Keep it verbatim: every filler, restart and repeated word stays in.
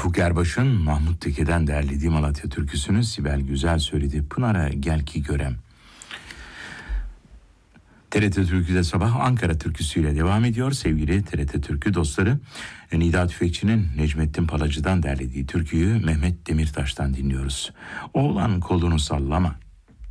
Ufuk Erbaş'ın Mahmut Teke'den derlediği Malatya türküsünü Sibel Güzel söyledi. Pınar'a gel ki görem. T R T Türkü'de sabah Ankara türküsüyle devam ediyor. Sevgili T R T Türkü dostları, Nida Tüfekçi'nin Necmettin Palacı'dan derlediği türküyü Mehmet Demirtaş'tan dinliyoruz. Oğlan kolunu sallama.